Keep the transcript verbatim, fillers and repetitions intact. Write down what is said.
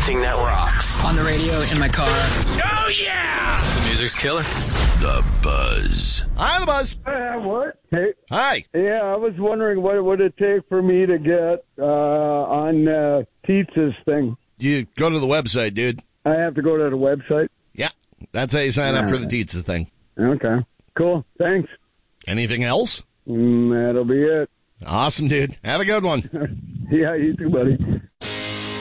anything that rocks. On the radio, in my car. Oh, yeah! The music's killer. The Buzz. Hi, The Buzz. Uh, what? Hey. Hi. Yeah, I was wondering what it would it take for me to get uh, on uh, Tietz's thing. You go to the website, dude. I have to go to the website? Yeah, that's how you sign up for the Tietz's thing. Okay, cool. Thanks. Anything else? Mm, that'll be it. Awesome, dude. Have a good one. Yeah, you too, buddy.